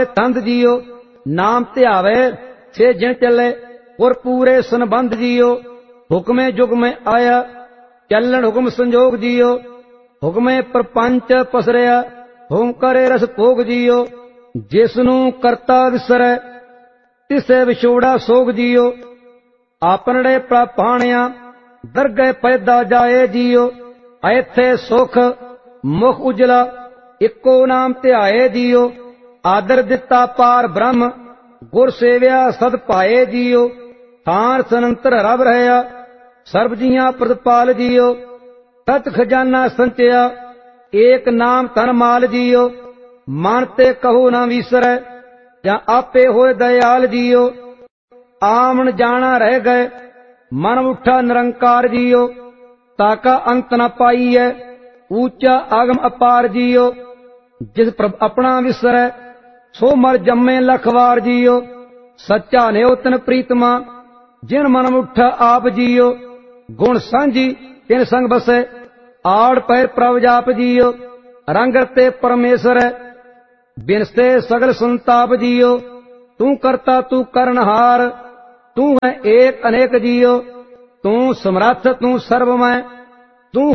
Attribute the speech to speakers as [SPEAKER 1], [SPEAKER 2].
[SPEAKER 1] तंद जियो, नाम ध्यावे छे जिन चले, और पूरे संबंध जियो। हुक्मे जुग में आया, चलन हुक्म संजोग जियो। हुक्मे प्रपंच पसरिया, हुम करे रस भोग जियो। जिसनू करता विसरै, तिसे विछोड़ा सोग जियो। आपनड़े प्रापाणिया, दरगह पैदा जाए जियो। ऐथे सुख मुख उजला, इको नाम ध्याए जियो। आदर दिता पार ब्रह्म, गुर सेव्या सद पाए जियो। थान सनंतर रब रहया, सर्ब जिया प्रतिपाल जियो। तत खजाना संचया, एक नाम धन माल जियो। मन ते कहो न विसरै, या आपे होए दयाल जियो। आमन जाना रह गए, मन उठा निरंकार जियो। ताका अंत न पाईए, ऊंचा आगम अपार जियो। जिस प्रभ अपना विसरै, सो मर जम्मे लखवार जियो। सच्चा नेओ तिन प्रीतमा, जिन मन उठा आप जियो। गुण सांझी तिन संग बसे, आड़ पैर प्रभ जाप जियो। रंग रते परमेश्वर, बिनसते सगल संताप जियो। तू करता तू करनहार, तू है एक अनेक जियो। तू समर्थ तू सर्वमय,